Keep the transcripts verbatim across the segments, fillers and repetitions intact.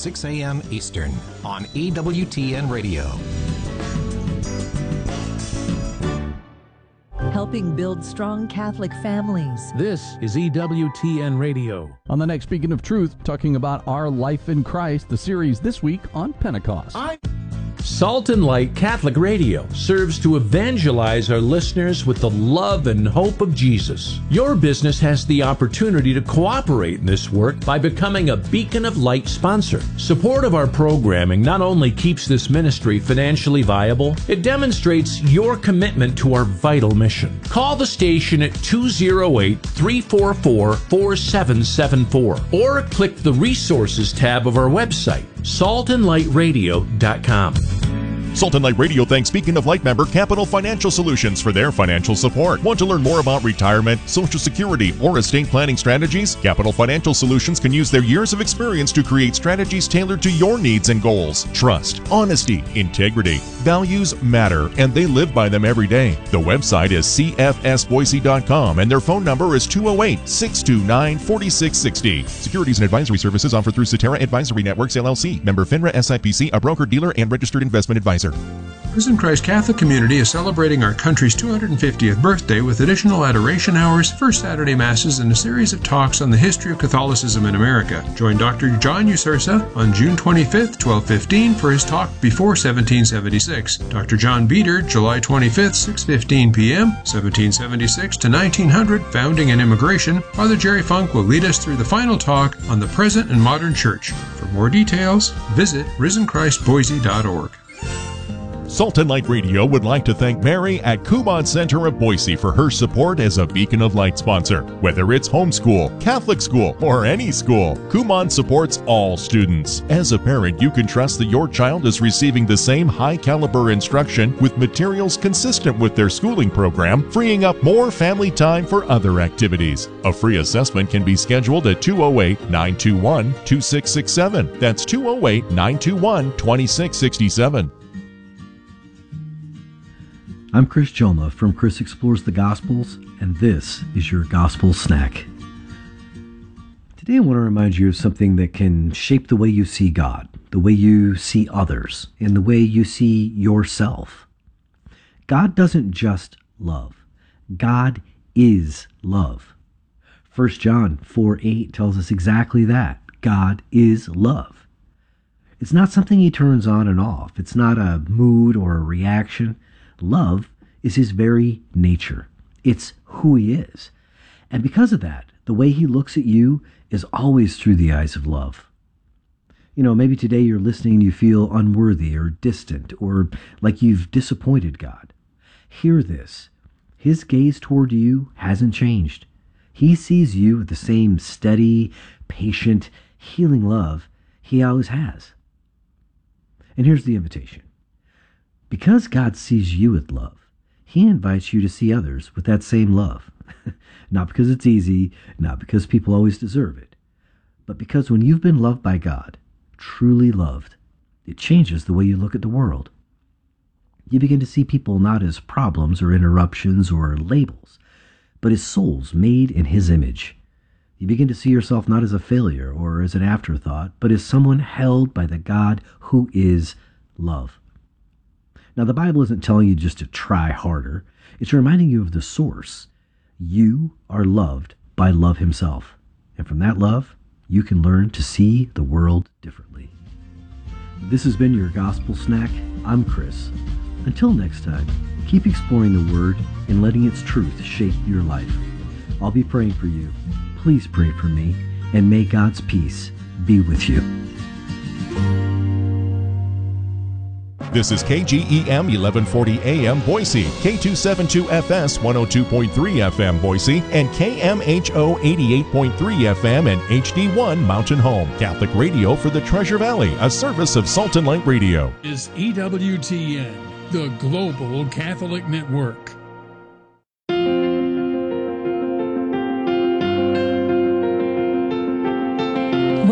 six a.m. Eastern on E W T N Radio. Helping build strong Catholic families. This is E W T N Radio. On the next Speaking of Truth, talking about our life in Christ, the series this week on Pentecost. I- Salt and Light Catholic Radio serves to evangelize our listeners with the love and hope of Jesus. Your business has the opportunity to cooperate in this work by becoming a Beacon of Light sponsor. Support of our programming not only keeps this ministry financially viable, it demonstrates your commitment to our vital mission. Call the station at two oh eight, three four four, four seven seven four or click the Resources tab of our website, salt and light radio dot com. Salt and Light Radio thanks Beacon of Light member Capital Financial Solutions for their financial support. Want to learn more about retirement, Social Security, or estate planning strategies? Capital Financial Solutions can use their years of experience to create strategies tailored to your needs and goals. Trust, honesty, integrity, values matter, and they live by them every day. The website is c f s boise dot com and their phone number is two oh eight, six two nine, four six six zero. Securities and advisory services offered through Cetera Advisory Networks, L L C. Member FINRA S I P C, a broker-dealer and registered investment advisor. Risen Christ Catholic Community is celebrating our country's two hundred fiftieth birthday with additional adoration hours, first Saturday Masses, and a series of talks on the history of Catholicism in America. Join Doctor John Usursa on June twenty-fifth, twelve fifteen for his talk Before seventeen seventy-six. Doctor John Beater, July twenty-fifth, six fifteen p.m., seventeen seventy-six to nineteen hundred, Founding and Immigration. Father Jerry Funk will lead us through the final talk on the present and modern church. For more details, visit risen christ boise dot org. Salt and Light Radio would like to thank Mary at Kumon Center of Boise for her support as a Beacon of Light sponsor. Whether it's homeschool, Catholic school, or any school, Kumon supports all students. As a parent, you can trust that your child is receiving the same high-caliber instruction with materials consistent with their schooling program, freeing up more family time for other activities. A free assessment can be scheduled at two oh eight, nine two one, two six six seven. That's two oh eight, nine two one, two six six seven. I'm Chris Joma from Chris Explores the Gospels, and this is your Gospel Snack. Today I want to remind you of something that can shape the way you see God, the way you see others, and the way you see yourself. God doesn't just love. God is love. First John four eight tells us exactly that. God is love. It's not something he turns on and off. It's not a mood or a reaction. Love is his very nature. It's who he is. And because of that, the way he looks at you is always through the eyes of love. You know, maybe today you're listening and you feel unworthy or distant or like you've disappointed God. Hear this. His gaze toward you hasn't changed. He sees you with the same steady, patient, healing love he always has. And here's the invitation. Because God sees you with love, he invites you to see others with that same love. Not because it's easy, not because people always deserve it, but because when you've been loved by God, truly loved, it changes the way you look at the world. You begin to see people not as problems or interruptions or labels, but as souls made in his image. You begin to see yourself not as a failure or as an afterthought, but as someone held by the God who is love. Now, the Bible isn't telling you just to try harder. It's reminding you of the source. You are loved by love himself. And from that love, you can learn to see the world differently. This has been your Gospel Snack. I'm Chris. Until next time, keep exploring the Word and letting its truth shape your life. I'll be praying for you. Please pray for me, and may God's peace be with you. This is K G E M eleven forty A M Boise, K two seventy-two F S one oh two point three F M Boise, and K M H O eighty-eight point three F M and H D one Mountain Home. Catholic radio for the Treasure Valley, a service of Salt and Light Radio. Is E W T N, the Global Catholic Network. Welcome to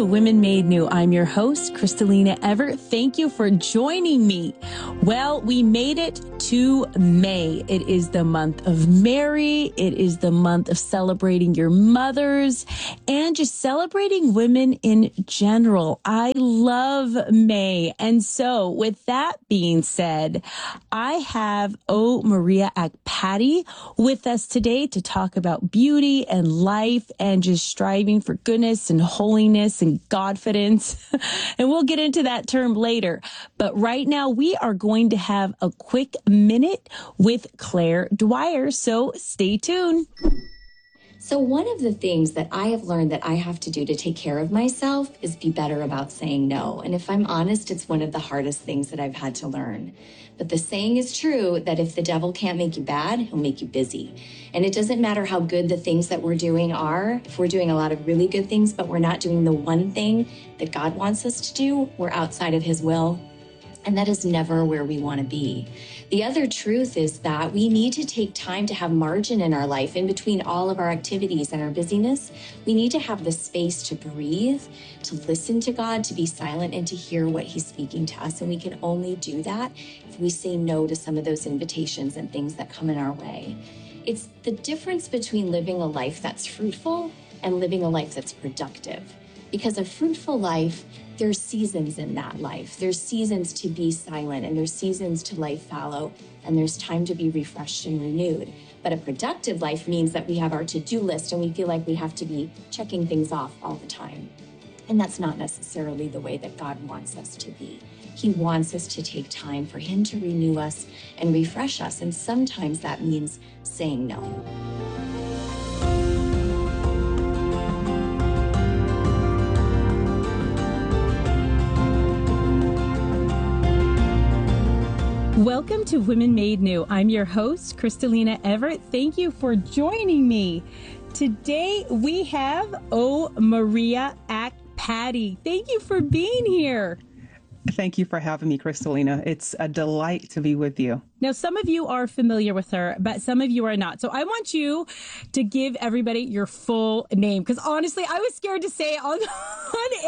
to Women Made New. I'm your host, Kristalina Everett. Thank you for joining me. Well, we made it to May. It is the month of Mary. It is the month of celebrating your mothers and just celebrating women in general. I love May. And so with that being said, I have O. Maria Akpati with us today to talk about beauty and life and just striving for goodness and holiness and Godfidence. And we'll get into that term later. But right now we are going to have a quick minute with Claire Dwyer. So stay tuned. So one of the things that I have learned that I have to do to take care of myself is be better about saying no. And if I'm honest, it's one of the hardest things that I've had to learn. But the saying is true that if the devil can't make you bad, he'll make you busy. And it doesn't matter how good the things that we're doing are. If we're doing a lot of really good things, but we're not doing the one thing that God wants us to do, we're outside of his will. And that is never where we want to be. The other truth is that we need to take time to have margin in our life in between all of our activities and our busyness. We need to have the space to breathe, to listen to God, to be silent, and to hear what he's speaking to us. And we can only do that if we say no to some of those invitations and things that come in our way. It's the difference between living a life that's fruitful and living a life that's productive. Because a fruitful life, there's seasons in that life. There's seasons to be silent, and there's seasons to lie fallow, and there's time to be refreshed and renewed. But a productive life means that we have our to-do list, and we feel like we have to be checking things off all the time. And that's not necessarily the way that God wants us to be. He wants us to take time for him to renew us and refresh us, and sometimes that means saying no. Welcome to Women Made New. I'm your host, Kristalina Everett. Thank you for joining me. Today we have O. Maria Akpati. Thank you for being here. Thank you for having me, Kristalina. It's a delight to be with you. Now, some of you are familiar with her, but some of you are not. So I want you to give everybody your full name, because honestly, I was scared to say it on, on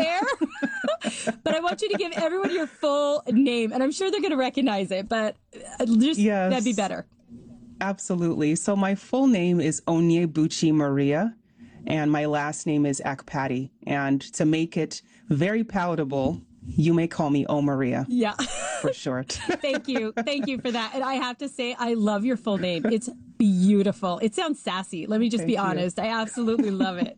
air, but I want you to give everyone your full name, and I'm sure they're going to recognize it, but just yes, that'd be better. Absolutely. So my full name is Onyebuchi Maria, and my last name is Akpati. And to make it very palatable, you may call me O. Maria. Yeah. For short. Thank you. Thank you for that. And I have to say, I love your full name. It's beautiful. It sounds sassy. Let me just Thank be you. honest. I absolutely love it.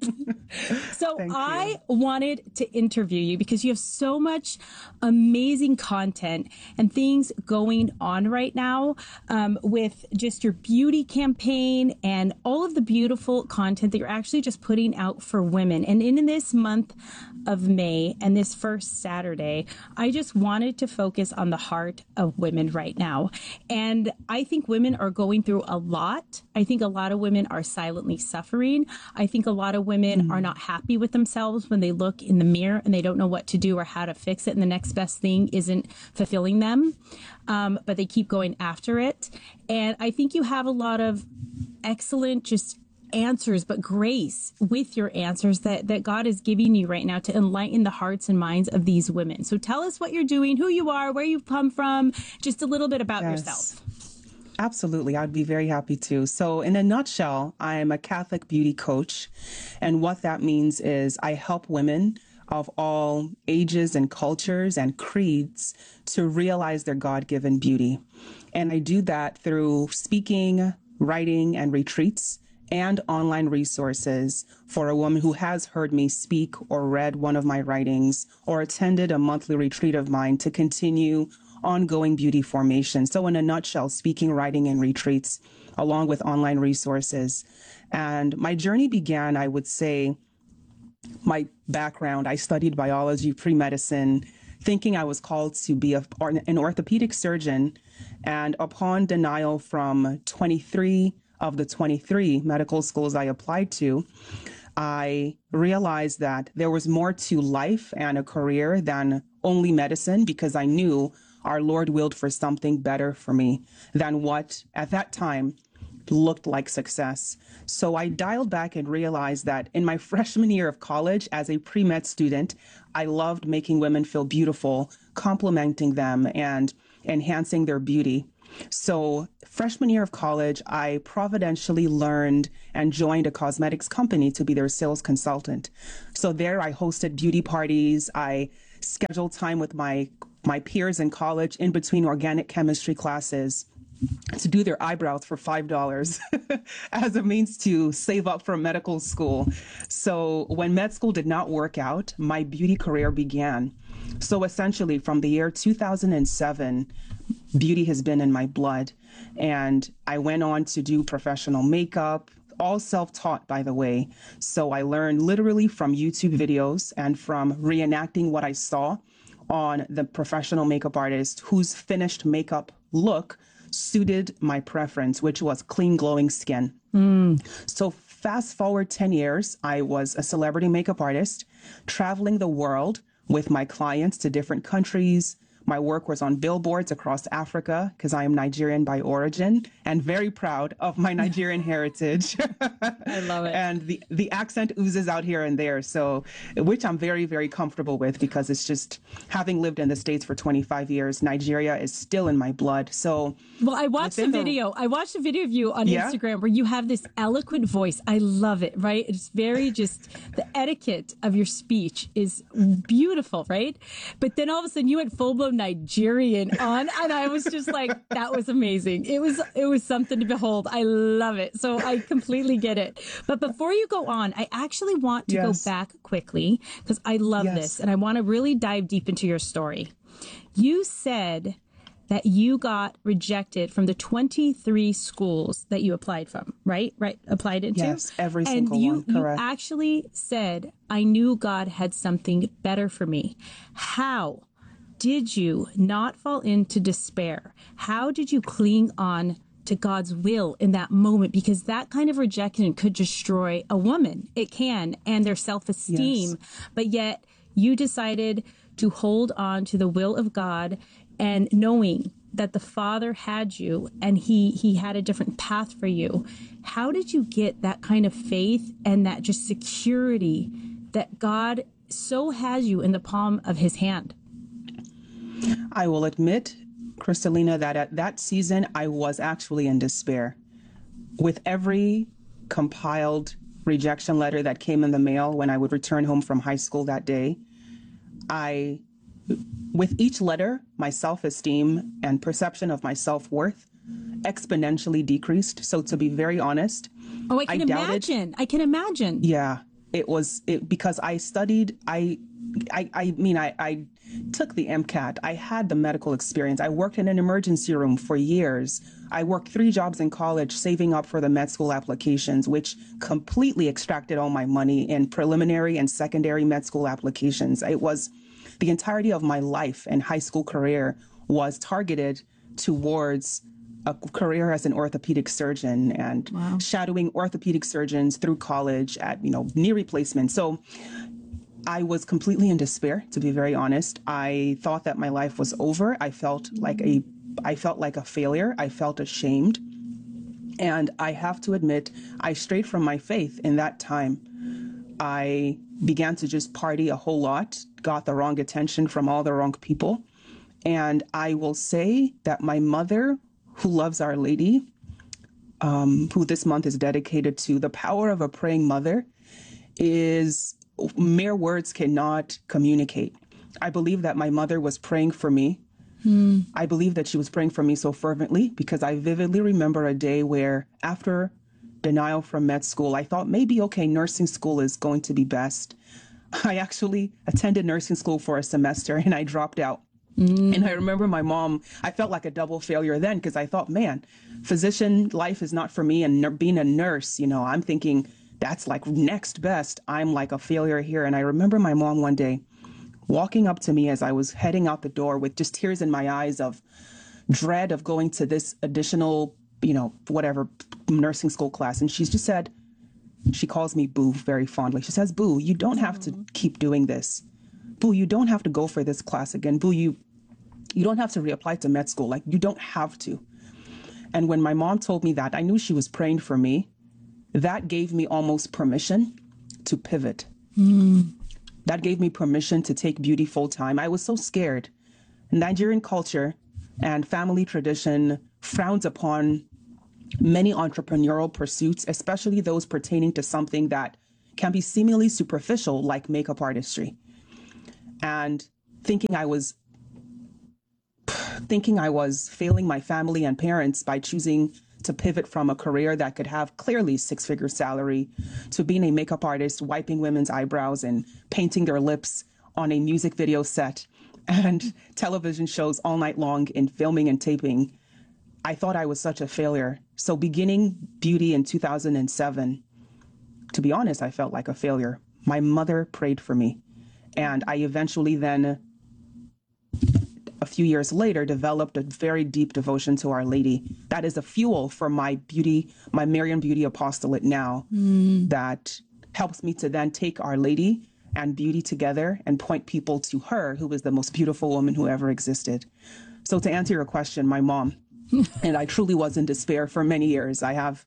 So Thank I you. wanted to interview you because you have so much amazing content and things going on right now um, with just your beauty campaign and all of the beautiful content that you're actually just putting out for women. And in this month of May and this first Saturday, I just wanted to focus on the heart of women right now. And I think women are going through a lot. I think a lot of women are silently suffering. I think a lot of women mm. are not happy with themselves when they look in the mirror and they don't know what to do or how to fix it. And the next best thing isn't fulfilling them, um, but they keep going after it. And I think you have a lot of excellent just answers, but grace with your answers that, that God is giving you right now to enlighten the hearts and minds of these women. So tell us what you're doing, who you are, where you've come from, just a little bit about yes. yourself. Absolutely. I'd be very happy to. So in a nutshell, I am a Catholic beauty coach. And what that means is I help women of all ages and cultures and creeds to realize their God-given beauty. And I do that through speaking, writing, and retreats, and online resources for a woman who has heard me speak or read one of my writings or attended a monthly retreat of mine to continue ongoing beauty formation. So in a nutshell, speaking, writing, and retreats, along with online resources. And my journey began, I would say, my background, I studied biology, pre-medicine, thinking I was called to be a, an orthopedic surgeon. And upon denial from twenty-three of the twenty-three medical schools I applied to, I realized that there was more to life and a career than only medicine, because I knew our Lord willed for something better for me than what, at that time, looked like success. So I dialed back and realized that in my freshman year of college as a pre-med student, I loved making women feel beautiful, complimenting them, and enhancing their beauty. So freshman year of college, I providentially learned and joined a cosmetics company to be their sales consultant. So there I hosted beauty parties. I scheduled time with my my peers in college in between organic chemistry classes to do their eyebrows for five dollars as a means to save up for medical school. So when med school did not work out, my beauty career began. So essentially from the year two thousand seven, beauty has been in my blood. And I went on to do professional makeup, all self-taught, by the way. So I learned literally from YouTube videos and from reenacting what I saw on the professional makeup artist whose finished makeup look suited my preference, which was clean, glowing skin. Mm. So fast forward ten years, I was a celebrity makeup artist, traveling the world with my clients to different countries. My work was on billboards across Africa because I am Nigerian by origin and very proud of my Nigerian heritage. I love it. And the, the accent oozes out here and there, so which I'm very, very comfortable with because it's just having lived in the States for twenty-five years, Nigeria is still in my blood. So well, I watched the video. The, I watched a video of you on yeah? Instagram where you have this eloquent voice. I love it, right? It's very just the etiquette of your speech is beautiful, right? But then all of a sudden you went full blown Nigerian on, and I was just like, that was amazing. It was it was something to behold. I love it. So I completely get it. But before you go on, I actually want to yes. go back quickly because I love yes. this and I want to really dive deep into your story. You said that you got rejected from the twenty-three schools that you applied from, right? Right? Applied into? Yes, every and single you, one, correct. You actually said, I knew God had something better for me. How did you not fall into despair? How did you cling on to God's will in that moment? Because that kind of rejection could destroy a woman. It can, and their self-esteem. Yes. But yet you decided to hold on to the will of God and knowing that the Father had you and he, he had a different path for you. How did you get that kind of faith and that just security that God so has you in the palm of his hand? I will admit, Kristalina, that at that season, I was actually in despair. With every compiled rejection letter that came in the mail when I would return home from high school that day, I, with each letter, my self-esteem and perception of my self-worth exponentially decreased. So to be very honest, oh, I can I doubted, imagine. I can imagine. Yeah, it was it, because I studied. I, I, I mean, I, I took the MCAT. I had the medical experience. I worked in an emergency room for years. I worked three jobs in college, saving up for the med school applications, which completely extracted all my money in preliminary and secondary med school applications. It was the entirety of my life and high school career was targeted towards a career as an orthopedic surgeon and wow. shadowing orthopedic surgeons through college at, you know, knee replacement. So I was completely in despair, to be very honest. I thought that my life was over. I felt like a, I felt like a failure. I felt ashamed. And I have to admit, I strayed from my faith in that time. I began to just party a whole lot, got the wrong attention from all the wrong people. And I will say that my mother, who loves Our Lady, um, who this month is dedicated to the power of a praying mother, is mere words cannot communicate. I believe that my mother was praying for me. Hmm. I believe that she was praying for me so fervently because I vividly remember a day where after denial from med school, I thought maybe, okay, nursing school is going to be best. I actually attended nursing school for a semester and I dropped out. Mm. And I remember my mom, I felt like a double failure then because I thought, man, physician life is not for me. And being a nurse, you know, I'm thinking that's like next best. I'm like a failure here. And I remember my mom one day walking up to me as I was heading out the door with just tears in my eyes of dread of going to this additional, you know, whatever nursing school class. And she's just said, she calls me Boo very fondly. She says, Boo, you don't have to keep doing this. Boo, you don't have to go for this class again. Boo, you, you don't have to reapply to med school. Like, you don't have to. And when my mom told me that, I knew she was praying for me. That gave me almost permission to pivot. Mm. That gave me permission to take beauty full time. I was so scared. Nigerian culture and family tradition frowns upon many entrepreneurial pursuits, especially those pertaining to something that can be seemingly superficial, like makeup artistry. And thinking I was thinking I was failing my family and parents by choosing to pivot from a career that could have clearly six-figure salary to being a makeup artist, wiping women's eyebrows and painting their lips on a music video set and television shows all night long in filming and taping, I thought I was such a failure. So beginning beauty in two thousand seven, to be honest, I felt like a failure. My mother prayed for me, and I eventually then, a few years later, developed a very deep devotion to Our Lady. That is a fuel for my beauty, my Marian Beauty Apostolate now, mm. that helps me to then take Our Lady and beauty together and point people to her, who is the most beautiful woman who ever existed. So to answer your question, my mom, and I truly was in despair for many years. I have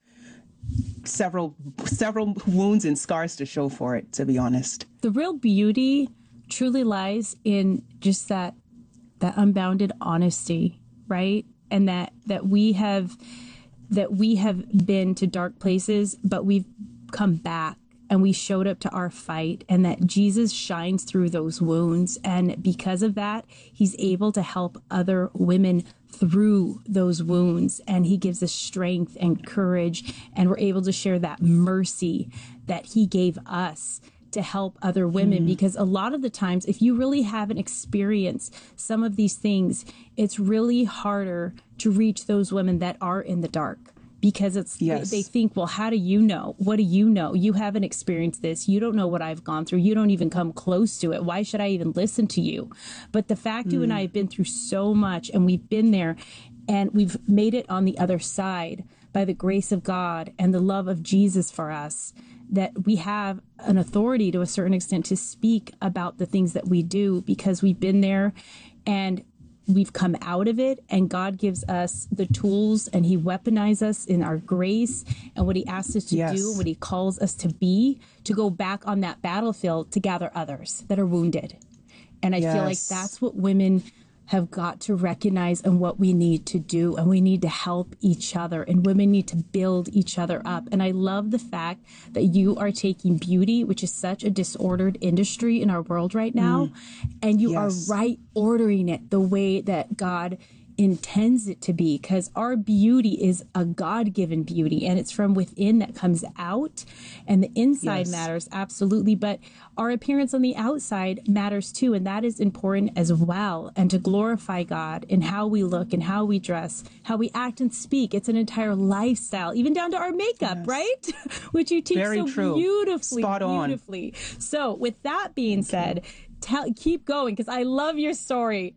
several several wounds and scars to show for it, to be honest. The real beauty truly lies in just that that unbounded honesty, right? And that that we have that we have been to dark places, but we've come back and we showed up to our fight, and that Jesus shines through those wounds. And because of that, he's able to help other women through those wounds, and he gives us strength and courage, and we're able to share that mercy that he gave us to help other women. Mm-hmm. Because a lot of the times, if you really haven't experienced some of these things, it's really harder to reach those women that are in the dark. Because it's yes. they, they think, well, how do you know? What do you know? You haven't experienced this. You don't know what I've gone through. You don't even come close to it. Why should I even listen to you? But the fact mm. you and I have been through so much, and we've been there, and we've made it on the other side by the grace of God and the love of Jesus for us, that we have an authority to a certain extent to speak about the things that we do, because we've been there and we've come out of it, and God gives us the tools, and he weaponizes us in our grace and what he asks us to yes. do, and what he calls us to be, to go back on that battlefield to gather others that are wounded. And I yes. feel like that's what women have got to recognize, and what we need to do. And we need to help each other, and women need to build each other up. And I love the fact that you are taking beauty, which is such a disordered industry in our world right now, mm. and you yes. are right ordering it the way that God intends it to be, because our beauty is a God-given beauty, and it's from within that comes out, and the inside yes. matters, absolutely, but our appearance on the outside matters too, and that is important as well. And to glorify God in how we look and how we dress, how we act and speak, it's an entire lifestyle, even down to our makeup, yes. right? Which you teach Very so true. beautifully, Spot on. beautifully. So with that being said, Tell, keep going, because I love your story.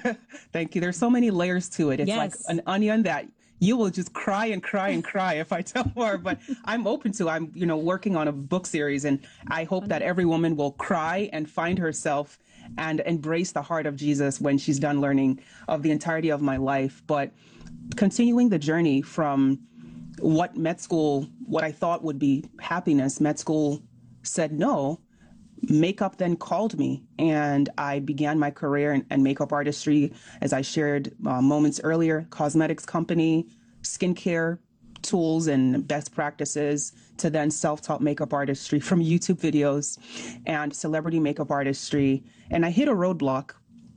Thank you. There's so many layers to it. It's yes. like an onion that you will just cry and cry and cry if I tell more, but I'm open to. I'm, you know, working on a book series, and I hope that every woman will cry and find herself and embrace the heart of Jesus when she's done learning of the entirety of my life. But continuing the journey from what med school, what I thought would be happiness, med school said no. Makeup then called me, and I began my career in, in makeup artistry, as I shared uh, moments earlier, cosmetics company, skincare tools and best practices, to then self-taught makeup artistry from YouTube videos and celebrity makeup artistry. And I hit a roadblock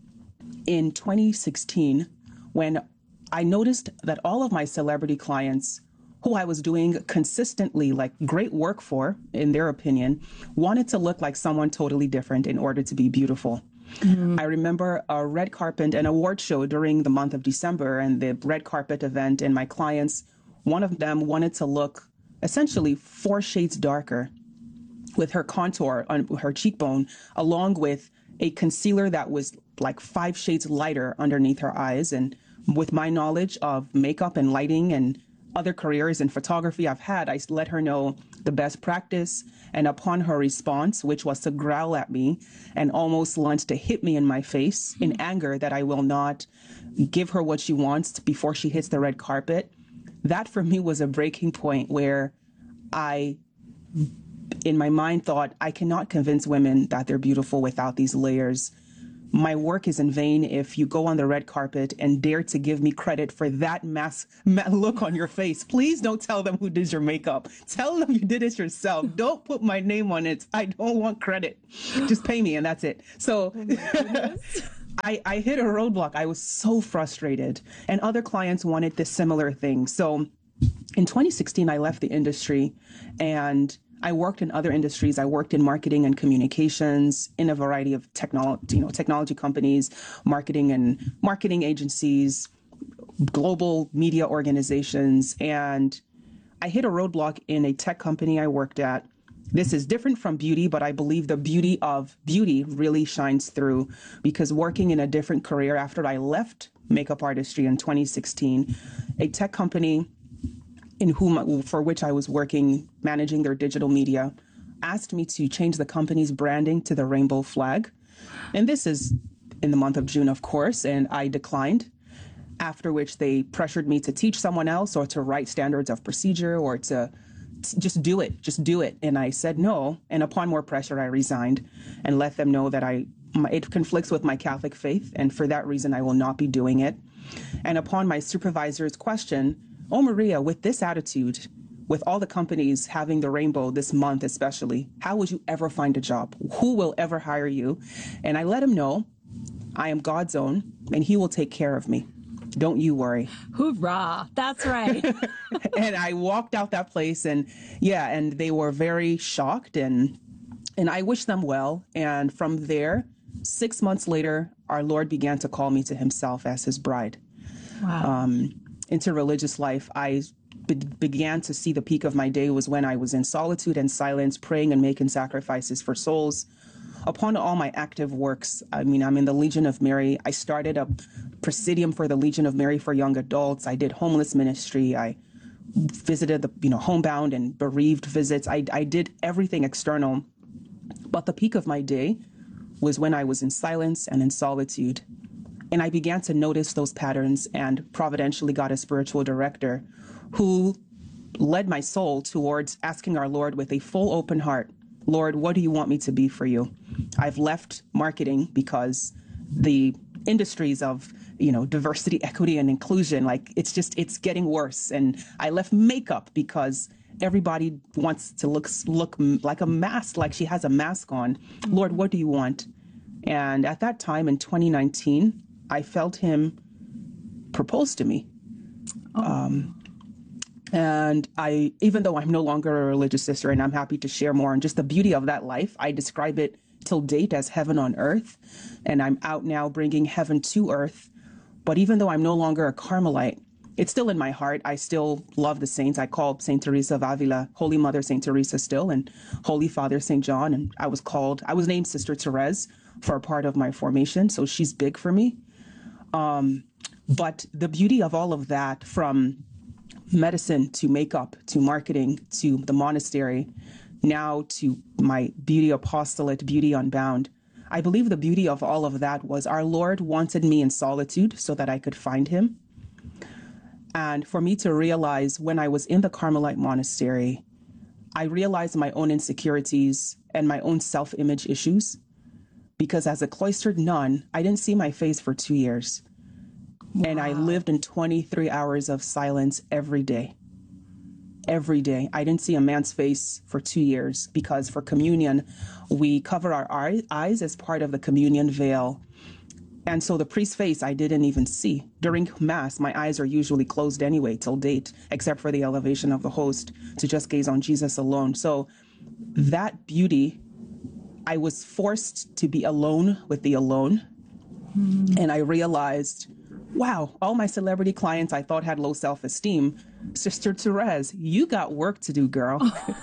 in twenty sixteen when I noticed that all of my celebrity clients, who I was doing consistently like great work for, in their opinion, wanted to look like someone totally different in order to be beautiful. Mm-hmm. I remember a red carpet and award show during the month of December, and the red carpet event, and my clients, one of them wanted to look essentially four shades darker with her contour on her cheekbone, along with a concealer that was like five shades lighter underneath her eyes. And with my knowledge of makeup and lighting and other careers in photography I've had, I let her know the best practice. And upon her response, which was to growl at me and almost lunge to hit me in my face in anger that I will not give her what she wants before she hits the red carpet, that for me was a breaking point where I, in my mind, thought, I cannot convince women that they're beautiful without these layers. My work is in vain if you go on the red carpet and dare to give me credit for that mass ma- look on your face. Please don't tell them who did your makeup. Tell them you did it yourself. Don't put my name on it. I don't want credit. Just pay me and that's it. So oh I, I hit a roadblock. I was so frustrated, and other clients wanted this similar thing. So in twenty sixteen, I left the industry and I worked in other industries. I worked in marketing and communications in a variety of technology, you know, technology companies, marketing and marketing agencies, global media organizations. And I hit a roadblock in a tech company I worked at. This is different from beauty, but I believe the beauty of beauty really shines through, because working in a different career after I left makeup artistry in twenty sixteen, a tech company in whom, for which I was working, managing their digital media, asked me to change the company's branding to the rainbow flag. And this is in the month of June, of course, and I declined, after which they pressured me to teach someone else or to write standards of procedure or to, to just do it, just do it. And I said no. And upon more pressure, I resigned and let them know that I my, it conflicts with my Catholic faith, and for that reason, I will not be doing it. And upon my supervisor's question, oh, Maria, with this attitude, with all the companies having the rainbow this month especially, how would you ever find a job? Who will ever hire you? And I let him know I am God's own and he will take care of me. Don't you worry. Hoorah. That's right. And I walked out that place, and yeah, and they were very shocked, and and I wished them well. And from there, six months later, our Lord began to call me to himself as his bride. Wow. Um, into religious life, I be- began to see the peak of my day was when I was in solitude and silence, praying and making sacrifices for souls. Upon all my active works, I mean, I'm in the Legion of Mary. I started a presidium for the Legion of Mary for young adults. I did homeless ministry. I visited the, you know, homebound and bereaved visits. I, I did everything external. But the peak of my day was when I was in silence and in solitude. And I began to notice those patterns, and providentially got a spiritual director who led my soul towards asking our Lord with a full open heart, Lord, what do you want me to be for you? I've left marketing because the industries of, you know, diversity, equity, and inclusion, like it's just, it's getting worse. And I left makeup because everybody wants to look, look like a mask, like she has a mask on. Lord, what do you want? And at that time in twenty nineteen, I felt him propose to me. Oh. Um, and I, even though I'm no longer a religious sister, and I'm happy to share more on just the beauty of that life, I describe it till date as heaven on earth. And I'm out now bringing heaven to earth. But even though I'm no longer a Carmelite, it's still in my heart. I still love the saints. I call Saint Teresa of Avila Holy Mother Saint Teresa still, and Holy Father Saint John. And I was called, I was named Sister Therese for a part of my formation. So she's big for me. Um, but the beauty of all of that, from medicine to makeup to marketing to the monastery, now to my beauty apostolate, Beauty Unbound, I believe the beauty of all of that was our Lord wanted me in solitude so that I could find him. And for me to realize when I was in the Carmelite monastery, I realized my own insecurities and my own self-image issues. Because as a cloistered nun, I didn't see my face for two years. Wow. And I lived in twenty-three hours of silence every day. Every day. I didn't see a man's face for two years because for communion, we cover our eyes as part of the communion veil. And so the priest's face I didn't even see. During Mass, my eyes are usually closed anyway till date, except for the elevation of the host to just gaze on Jesus alone. So that beauty, I was forced to be alone with the alone. Mm. And I realized, wow, all my celebrity clients I thought had low self-esteem. Sister Therese, you got work to do, girl.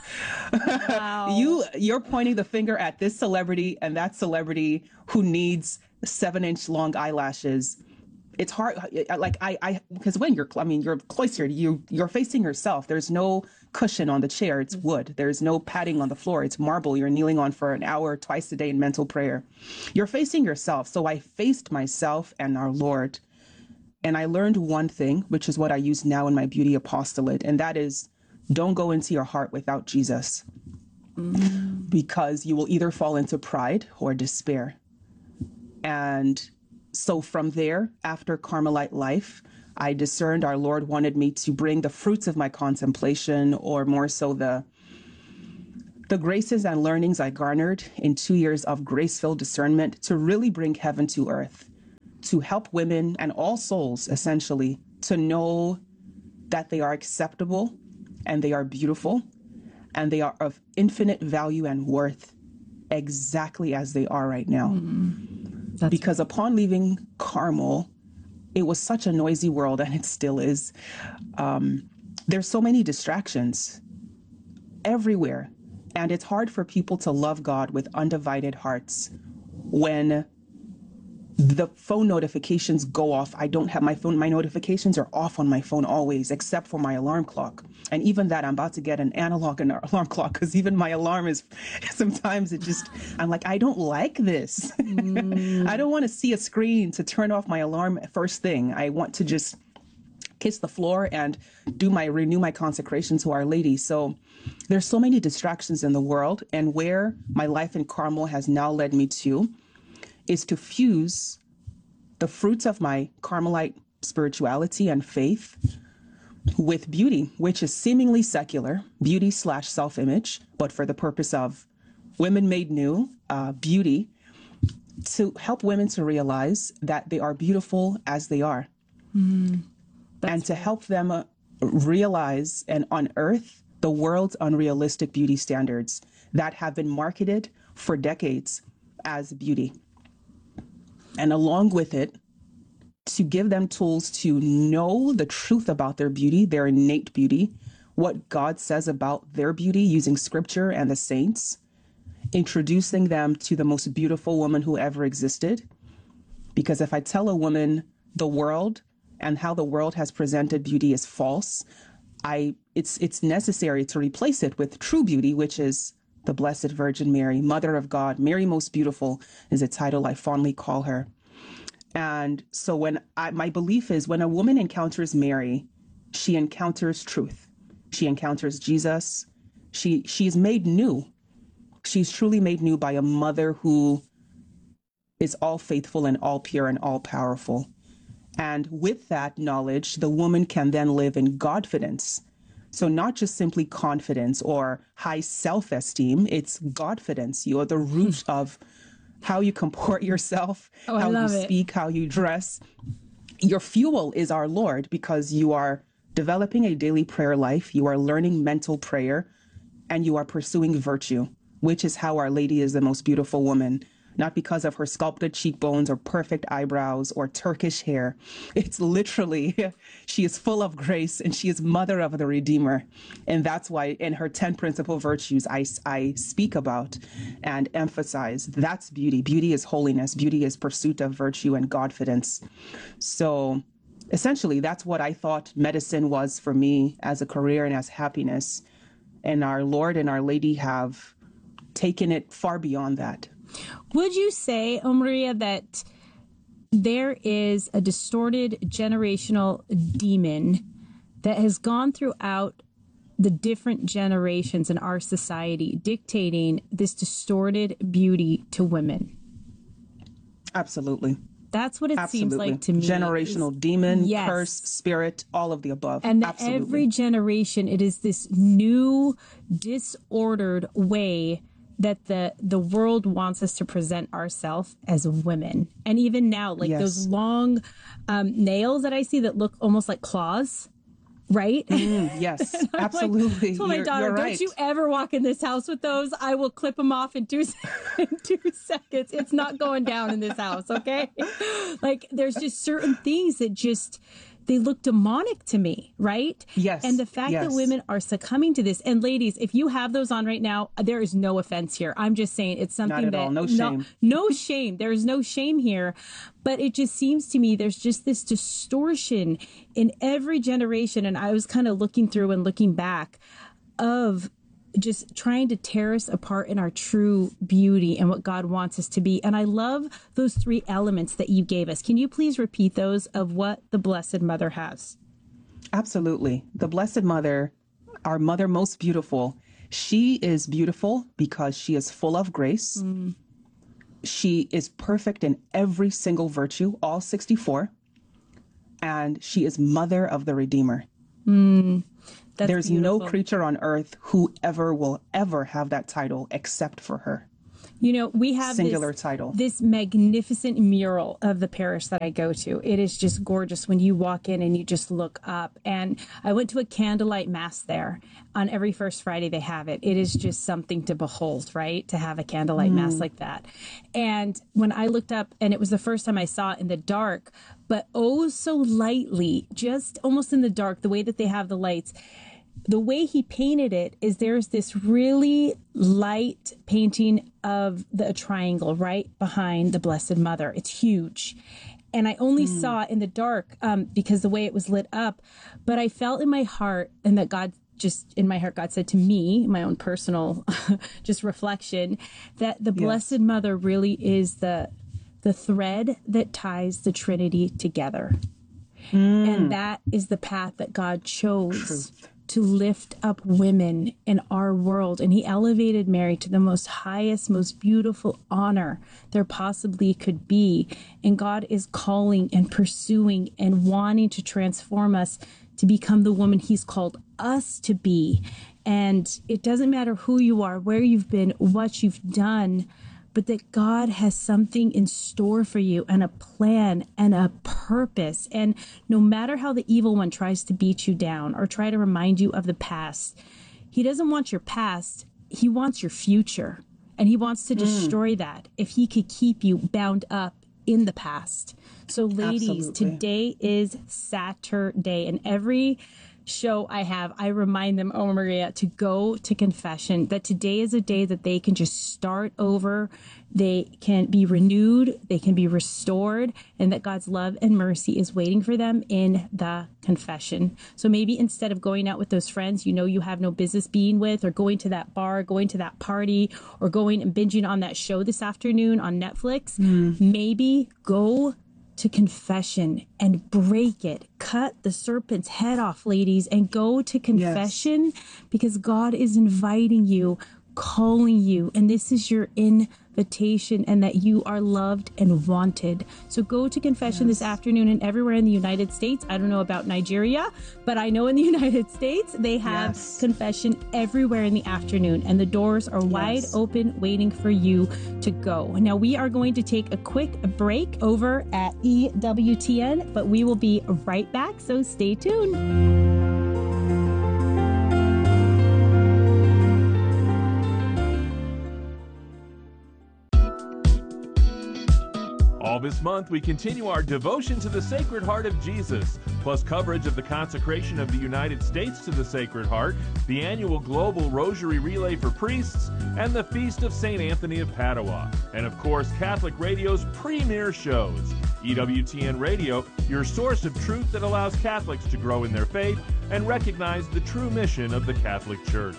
Wow. you, you're pointing the finger at this celebrity and that celebrity who needs seven-inch long eyelashes. It's hard, like I, I, because when you're, I mean, you're cloistered, you, you're facing yourself. There's no cushion on the chair. It's wood. There's no padding on the floor. It's marble. You're kneeling on for an hour twice a day in mental prayer. You're facing yourself. So I faced myself and our Lord. And I learned one thing, which is what I use now in my beauty apostolate, and that is don't go into your heart without Jesus, mm. because you will either fall into pride or despair. And so from there, after Carmelite life, I discerned our Lord wanted me to bring the fruits of my contemplation, or more so the the graces and learnings I garnered in two years of grace-filled discernment, to really bring heaven to earth, to help women and all souls, essentially, to know that they are acceptable and they are beautiful and they are of infinite value and worth exactly as they are right now. Mm-hmm. Because upon leaving Carmel, it was such a noisy world, and it still is. Um, there's so many distractions everywhere, and it's hard for people to love God with undivided hearts when the phone notifications go off. I don't have my phone. My notifications are off on my phone always, except for my alarm clock. And even that, I'm about to get an analog alarm clock, because even my alarm is, sometimes it just, I'm like, I don't like this. Mm. I don't want to see a screen to turn off my alarm first thing. I want to just kiss the floor and do my, renew my consecration to Our Lady. So there's so many distractions in the world, and where my life in Carmel has now led me to is to fuse the fruits of my Carmelite spirituality and faith with beauty, which is seemingly secular, beauty slash self-image, but for the purpose of women made new, uh, beauty, to help women to realize that they are beautiful as they are. Mm, and to help them uh, realize and unearth the world's unrealistic beauty standards that have been marketed for decades as beauty. And along with it, to give them tools to know the truth about their beauty, their innate beauty, what God says about their beauty using scripture and the saints, introducing them to the most beautiful woman who ever existed. Because if I tell a woman the world and how the world has presented beauty is false, I it's it's necessary to replace it with true beauty, which is the Blessed Virgin Mary, Mother of God. Mary Most Beautiful is a title I fondly call her. And so when I, my belief is when a woman encounters Mary, she encounters truth. She encounters Jesus. She she's made new. She's truly made new by a mother who is all faithful and all pure and all powerful. And with that knowledge, the woman can then live in Godfidence. So not just simply confidence or high self-esteem, it's Godfidence. You are the root of how you comport yourself, oh, how you it. speak, how you dress. Your fuel is our Lord, because you are developing a daily prayer life, you are learning mental prayer, and you are pursuing virtue, which is how Our Lady is the most beautiful woman. Not because of her sculpted cheekbones or perfect eyebrows or Turkish hair. It's literally, she is full of grace, and she is mother of the Redeemer. And that's why in her ten principal virtues I, I speak about and emphasize, that's beauty. Beauty is holiness. Beauty is pursuit of virtue and Godfidence. So essentially, that's what I thought medicine was for me as a career and as happiness. And our Lord and Our Lady have taken it far beyond that. Would you say, oh, Maria, that there is a distorted generational demon that has gone throughout the different generations in our society, dictating this distorted beauty to women? Absolutely. That's what it Absolutely. seems like to me. Generational is, demon, yes. curse, spirit, all of the above. And Absolutely. Every generation, it is this new, disordered way that the the world wants us to present ourselves as women. And even now, like yes. those long um, nails that I see that look almost like claws, right? Mm, yes, absolutely. Like, I told my you're, daughter, you're don't right. you ever walk in this house with those. I will clip them off in two, in two seconds. It's not going down in this house, okay? Like, there's just certain things that just, they look demonic to me, right? Yes. And the fact yes. that women are succumbing to this, and ladies, if you have those on right now, there is no offense here. I'm just saying it's something Not at that all. No shame. No, no shame. There is no shame here. But it just seems to me there's just this distortion in every generation. And I was kind of looking through and looking back of just trying to tear us apart in our true beauty and what God wants us to be. And I love those three elements that you gave us. Can you please repeat those of what the Blessed Mother has? Absolutely. The Blessed Mother, our mother most beautiful, she is beautiful because she is full of grace. Mm. She is perfect in every single virtue, all sixty-four. And she is mother of the Redeemer. Mm. That's There's beautiful. no creature on earth who ever will ever have that title except for her. You know, we have singular this, title. this magnificent mural of the parish that I go to. It is just gorgeous when you walk in and you just look up. And I went to a candlelight mass there. On every first Friday they have it. It is just something to behold, right? To have a candlelight mm. mass like that. And when I looked up, and it was the first time I saw it in the dark, but oh so lightly, just almost in the dark, the way that they have the lights. The way he painted it is there's this really light painting of the triangle right behind the Blessed Mother. It's huge. And I only mm. saw it in the dark um, because the way it was lit up. But I felt in my heart, and that God just, in my heart, God said to me, my own personal just reflection, that the yes. Blessed Mother really is the the thread that ties the Trinity together. Mm. And that is the path that God chose. Truth. To lift up women in our world. And he elevated Mary to the most highest, most beautiful honor there possibly could be. And God is calling and pursuing and wanting to transform us to become the woman he's called us to be. And it doesn't matter who you are, where you've been, what you've done, but that God has something in store for you and a plan and a purpose. And no matter how the evil one tries to beat you down or try to remind you of the past, he doesn't want your past. He wants your future. And he wants to destroy mm. that if he could keep you bound up in the past. So ladies, Absolutely. Today is Saturday, and every show I have, I remind them, oh Maria, to go to confession, that today is a day that they can just start over, they can be renewed, they can be restored, and that God's love and mercy is waiting for them in the confession. So maybe instead of going out with those friends you know you have no business being with, or going to that bar, going to that party, or going and binging on that show this afternoon on Netflix, mm. maybe go to confession and break it. Cut the serpent's head off, ladies, and go to confession yes. because God is inviting you, calling you, and this is your invitation, and that you are loved and wanted. So go to confession yes. this afternoon, and everywhere in the United States. I don't know about Nigeria, but I know in the United States they have yes. confession everywhere in the afternoon, and the doors are yes. wide open waiting for you to go. Now we are going to take a quick break over at E W T N, but we will be right back, so stay tuned. All this month, we continue our devotion to the Sacred Heart of Jesus, plus coverage of the consecration of the United States to the Sacred Heart, the annual Global Rosary Relay for Priests, and the Feast of Saint Anthony of Padua. And of course, Catholic Radio's premier shows. E W T N Radio, your source of truth that allows Catholics to grow in their faith and recognize the true mission of the Catholic Church.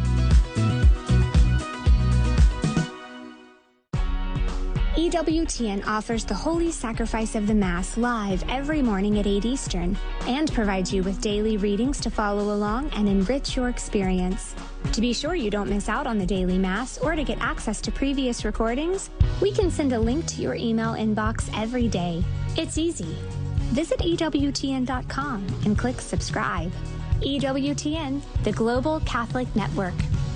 E W T N offers the Holy Sacrifice of the Mass live every morning at eight Eastern and provides you with daily readings to follow along and enrich your experience. To be sure you don't miss out on the daily Mass or to get access to previous recordings, we can send a link to your email inbox every day. It's easy. Visit E W T N dot com and click subscribe. E W T N, the Global Catholic Network.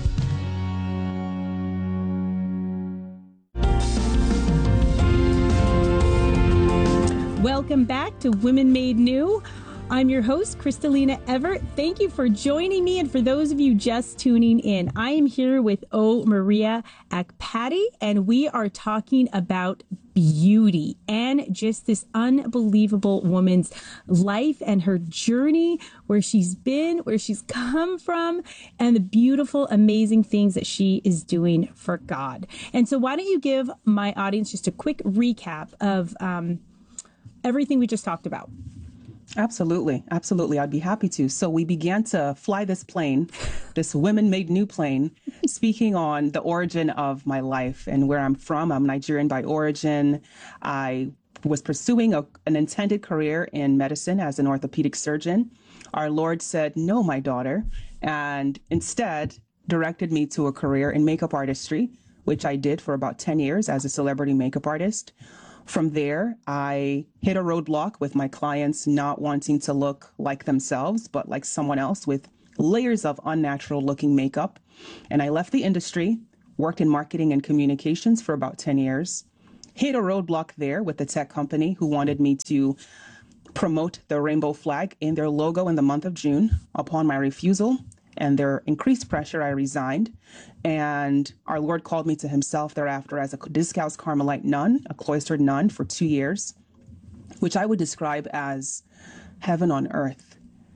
Welcome back to Women Made New. I'm your host, Kristalina Everett. Thank you for joining me, and for those of you just tuning in, I am here with O. Maria Akpati, and we are talking about beauty and just this unbelievable woman's life and her journey, where she's been, where she's come from, and the beautiful, amazing things that she is doing for God. And so why don't you give my audience just a quick recap of um, everything we just talked about? Absolutely. Absolutely. I'd be happy to. So we began to fly this plane, this Women Made New plane, speaking on the origin of my life and where I'm from. I'm Nigerian by origin. I was pursuing a, an intended career in medicine as an orthopedic surgeon. Our Lord said, no, my daughter, and instead directed me to a career in makeup artistry, which I did for about ten years as a celebrity makeup artist. From there, I hit a roadblock with my clients not wanting to look like themselves, but like someone else with layers of unnatural looking makeup. And I left the industry, worked in marketing and communications for about ten years, hit a roadblock there with the tech company who wanted me to promote the rainbow flag in their logo in the month of June. Upon my refusal and their increased pressure, I resigned. And our Lord called me to himself thereafter as a Discalced Carmelite nun, a cloistered nun for two years, which I would describe as heaven on earth.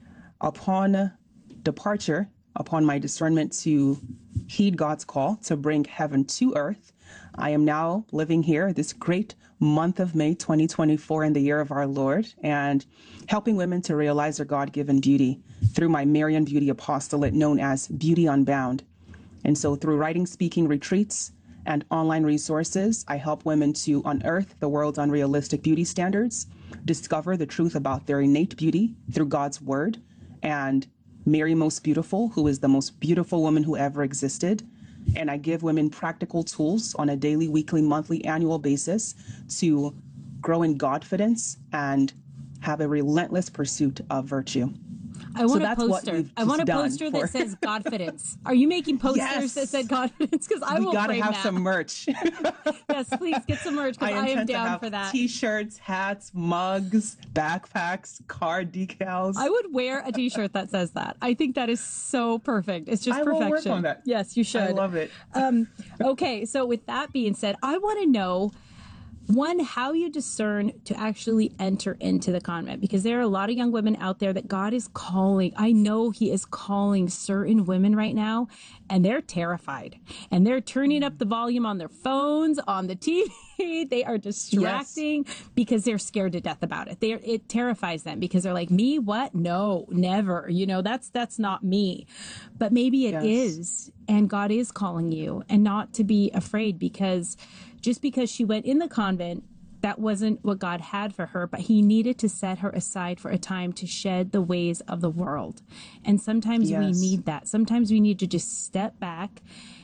Upon departure, upon my discernment to heed God's call to bring heaven to earth, I am now living here this great month of May twenty twenty-four in the year of our Lord, and helping women to realize their God-given beauty through my Marian Beauty Apostolate known as Beauty Unbound. And so through writing, speaking retreats and online resources, I help women to unearth the world's unrealistic beauty standards, discover the truth about their innate beauty through God's word, and Mary Most Beautiful, who is the most beautiful woman who ever existed. And I give women practical tools on a daily, weekly, monthly, annual basis to grow in Godfidence and have a relentless pursuit of virtue. I want so a poster. I want a poster for... that says Godfidence. Are you making posters yes. that said Godfidence? Because I we will gotta frame have that. some merch. Yes, please get some merch because I, I am down for that. T-shirts, hats, mugs, backpacks, card decals. I would wear a T-shirt that says that. I think that is so perfect. It's just I perfection. will work on that. Yes, you should. I love it. um, okay, so with that being said, I want to know. One, how you discern to actually enter into the convent, because there are a lot of young women out there that God is calling. I know he is calling certain women right now, and they're terrified, and they're turning up the volume on their phones, on the T V. They are distracting yes. because they're scared to death about it. They are, it terrifies them because they're like, me? What? No, never. You know, that's, that's not me, but maybe it yes. is. And God is calling you, and not to be afraid, because just because she went in the convent, that wasn't what God had for her, but he needed to set her aside for a time to shed the ways of the world. And sometimes yes. we need that. Sometimes we need to just step back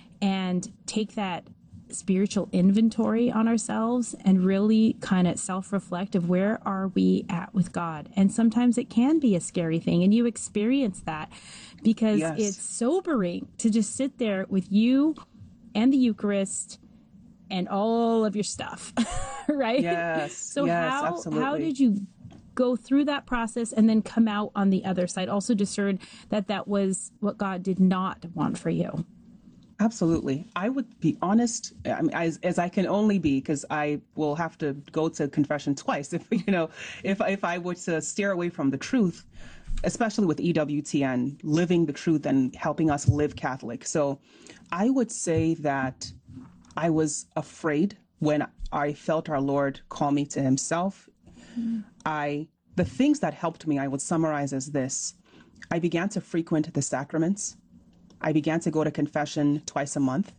and take that spiritual inventory on ourselves and really kind of self-reflect of where are we at with God. And sometimes it can be a scary thing, and you experience that because yes. it's sobering to just sit there with you and the Eucharist and all of your stuff, right? Yes. So yes, how absolutely. how did you go through that process and then come out on the other side? Also discern that that was what God did not want for you. Absolutely. I would be honest, I mean, as, as I can only be, because I will have to go to confession twice if you know if if I were to steer away from the truth, especially with E W T N, living the truth and helping us live Catholic. So I would say that I was afraid when I felt our Lord call me to himself. Mm-hmm. I the things that helped me, I would summarize as this. I began to frequent the sacraments. I began to go to confession twice a month.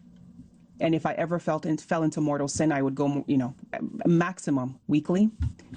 And if I ever felt in, fell into mortal sin, I would go, you know, maximum weekly.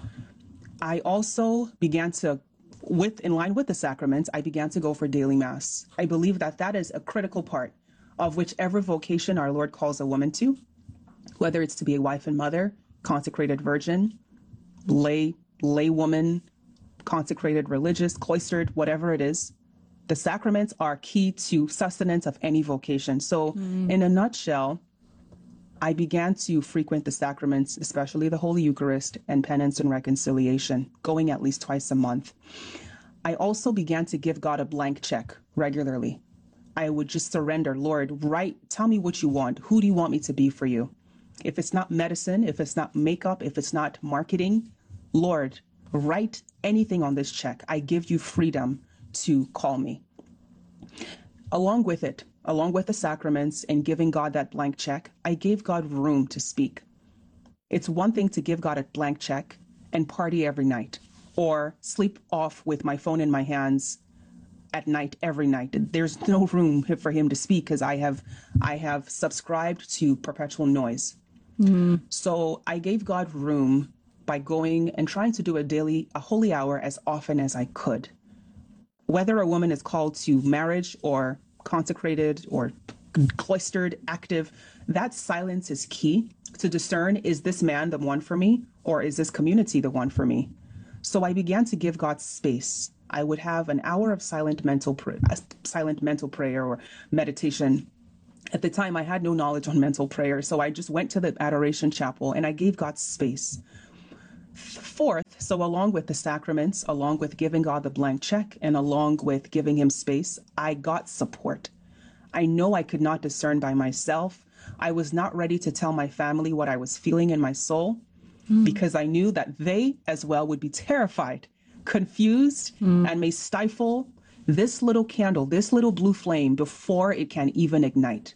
I also began to, with in line with the sacraments, I began to go for daily mass. I believe that that is a critical part of whichever vocation our Lord calls a woman to, whether it's to be a wife and mother, consecrated virgin, lay, lay woman, consecrated religious, cloistered, whatever it is. The sacraments are key to sustenance of any vocation. So mm. in a nutshell, I began to frequent the sacraments, especially the Holy Eucharist and penance and reconciliation, going at least twice a month. I also began to give God a blank check regularly. I would just surrender, Lord, write, tell me what you want. Who do you want me to be for you? If it's not medicine, if it's not makeup, if it's not marketing, Lord, write anything on this check. I give you freedom to call me. Along with it, along with the sacraments and giving God that blank check, I gave God room to speak. It's one thing to give God a blank check and party every night. or sleep off with my phone in my hands at night, every night. There's no room for him to speak because I have I have subscribed to perpetual noise. Mm. So I gave God room by going and trying to do a daily, a holy hour as often as I could. Whether a woman is called to marriage or consecrated or cloistered, active, that silence is key to discern, is this man the one for me, or is this community the one for me? So I began to give God space. I would have an hour of silent mental, pr- silent mental prayer or meditation. At the time, I had no knowledge on mental prayer, so I just went to the adoration chapel and I gave God space. Fourth, so along with the sacraments, along with giving God the blank check, and along with giving him space, I got support. I know I could not discern by myself. I was not ready to tell my family what I was feeling in my soul mm. because I knew that they as well would be terrified, confused, mm. and may stifle this little candle, this little blue flame before it can even ignite.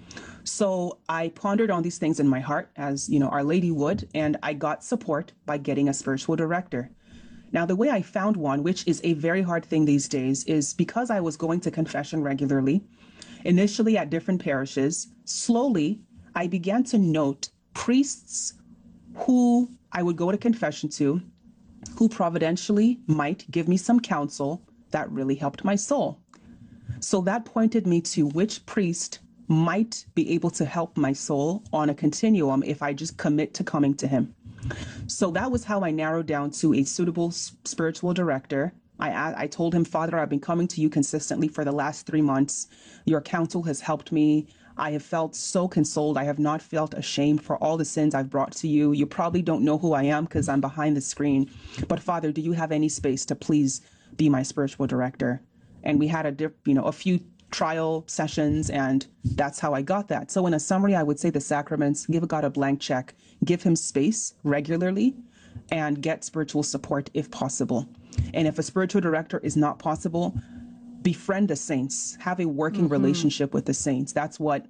So I pondered on these things in my heart, as you know, Our Lady would, and I got support by getting a spiritual director. Now, the way I found one, which is a very hard thing these days, is because I was going to confession regularly, initially at different parishes. Slowly, I began to note priests who I would go to confession to, who providentially might give me some counsel that really helped my soul. So that pointed me to which priest might be able to help my soul on a continuum if I just commit to coming to him. So that was how I narrowed down to a suitable spiritual director. I, I told him, Father, I've been coming to you consistently for the last three months. Your counsel has helped me. I have felt so consoled. I have not felt ashamed for all the sins I've brought to you. You probably don't know who I am because I'm behind the screen. But Father, do you have any space to please be my spiritual director? And we had a, diff, you know, a few trial sessions, and that's how I got that. So in a summary, I would say the sacraments, give God a blank check, give him space regularly, and get spiritual support if possible. And if a spiritual director is not possible, befriend the saints, have a working mm-hmm. relationship with the saints. That's what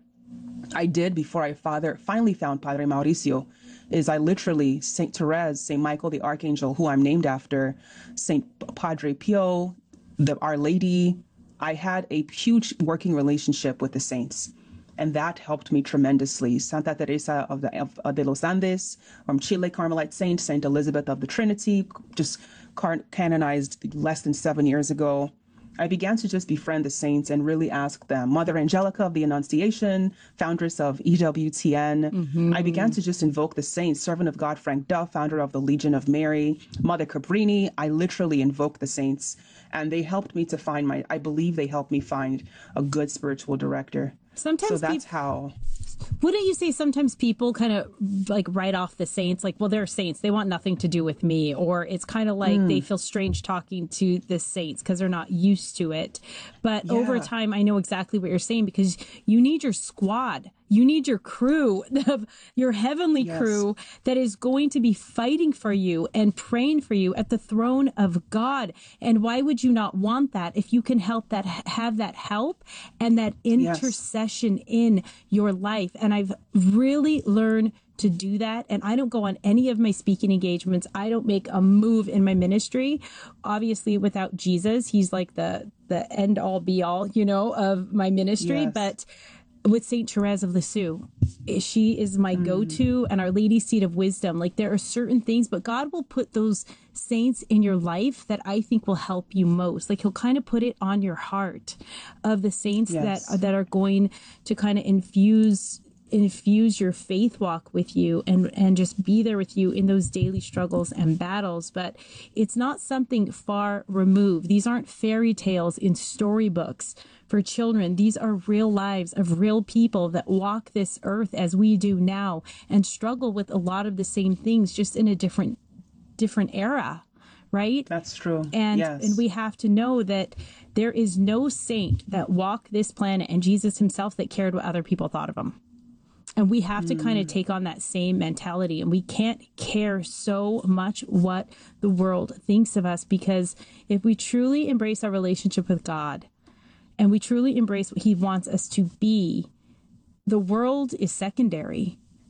I did before I father, finally found Padre Mauricio, is I literally, Saint Therese, Saint Michael the Archangel, who I'm named after, Saint Padre Pio, the Our Lady, I had a huge working relationship with the saints, and that helped me tremendously. Santa Teresa of, the, of, of de los Andes, from Chile, Carmelite saint, Saint Elizabeth of the Trinity, just car- canonized less than seven years ago. I began to just befriend the saints and really ask them. Mother Angelica of the Annunciation, foundress of E W T N. Mm-hmm. I began to just invoke the saints. Servant of God Frank Duff, founder of the Legion of Mary. Mother Cabrini. I literally invoked the saints, and they helped me to find my, I believe they helped me find a good spiritual director. Sometimes so that's people, how. Wouldn't you say sometimes people kind of like write off the saints? Like, well, they're saints. They want nothing to do with me. Or it's kind of like mm. they feel strange talking to the saints because they're not used to it. But yeah. over time, I know exactly what you're saying, because you need your squad. You need your crew, your heavenly yes. crew that is going to be fighting for you and praying for you at the throne of God. And why would you not want that if you can help that, have that help and that intercession yes. in your life? And I've really learned to do that. And I don't go on any of my speaking engagements. I don't make a move in my ministry, obviously without Jesus. He's like the, the end all be all, you know, of my ministry. Yes. But with Saint Therese of Lisieux, she is my mm. go-to, and Our Lady's Seat of Wisdom. Like, there are certain things, but God will put those saints in your life that I think will help you most. Like, he'll kind of put it on your heart of the saints yes. that, that are going to kind of infuse infuse your faith walk with you and, and just be there with you in those daily struggles and battles. But it's not something far removed. These aren't fairy tales in storybooks for children. These are real lives of real people that walk this earth as we do now and struggle with a lot of the same things, just in a different, different era. Right? That's true. And yes. and we have to know that there is no saint that walked this planet, and Jesus himself, that cared what other people thought of him. And we have to mm. kind of take on that same mentality, and we can't care so much what the world thinks of us, because if we truly embrace our relationship with God and we truly embrace what he wants us to be, the world is secondary.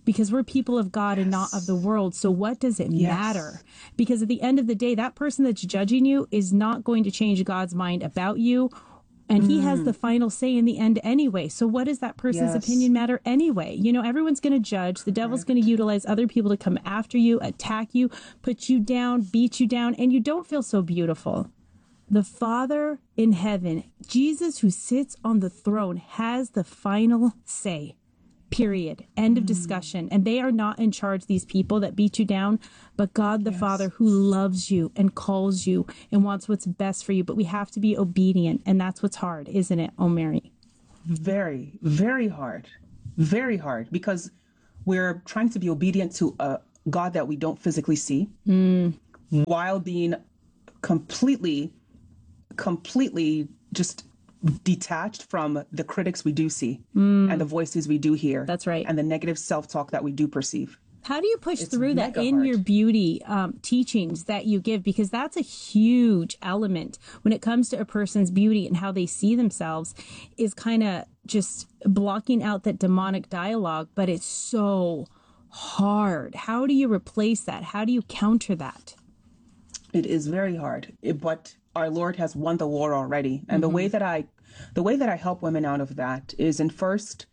because we're people of God and not of the world. So what does it Yes. matter? Because at the end of the day, that person that's judging you is not going to change God's mind about you. And he has the final say in the end anyway. So what does that person's Yes. opinion matter anyway? You know, everyone's going to judge. The devil's going to utilize other people to come after you, attack you, put you down, beat you down, and you don't feel so beautiful. The Father in heaven, Jesus who sits on the throne, has the final say. Period. End of discussion. And they are not in charge, these people that beat you down, but God the Father who loves you and calls you and wants what's best for you. But we have to be obedient. And that's what's hard, isn't it, oh Mary? Very, very hard. Very hard, because we're trying to be obedient to a God that we don't physically see, while being completely, completely just detached from the critics we do see and the voices we do hear. That's right. And the negative self-talk that we do perceive. How do you push It's through that mega in hard. your beauty um, teachings that you give? Because that's a huge element when it comes to a person's beauty and how they see themselves, is kind of just blocking out that demonic dialogue. But it's so hard. How do you replace that? How do you counter that? It is very hard, It- but our Lord has won the war already. And the way that I, the way that I help women out of that is in first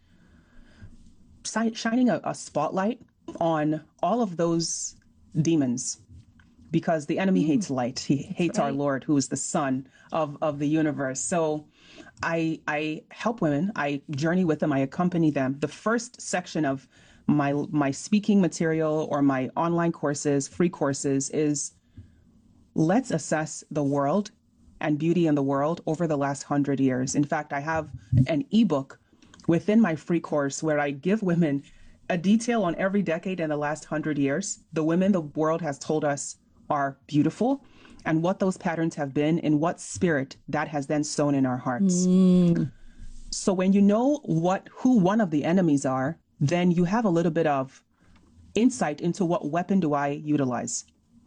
si- shining a, a spotlight on all of those demons, because the enemy hates light. He hates our Lord, who is the Son of, of the universe. So I, I help women. I journey with them. I accompany them. The first section of my, my speaking material or my online courses, free courses, is let's assess the world and beauty in the world over the last hundred years. In fact, I have an ebook within my free course where I give women a detail on every decade in the last hundred years, the women the world has told us are beautiful, and what those patterns have been, and what spirit that has then sown in our hearts. So when you know what who one of the enemies are, then you have a little bit of insight into what weapon do I utilize.